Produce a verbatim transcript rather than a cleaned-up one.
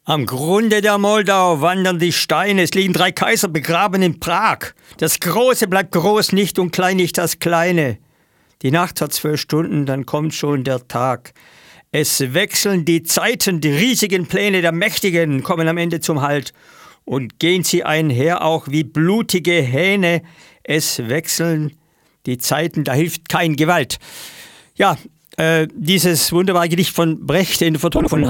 Am Grunde der Moldau wandern die Steine, es liegen drei Kaiser begraben in Prag. Das Große bleibt groß nicht und klein nicht das Kleine. Die Nacht hat zwölf Stunden, dann kommt schon der Tag. Es wechseln die Zeiten, die riesigen Pläne der Mächtigen kommen am Ende zum Halt. Und gehen sie einher auch wie blutige Hähne. Es wechseln die Zeiten, da hilft kein Gewalt. Ja, äh, dieses wunderbare Gedicht von Brecht in der Vertonung von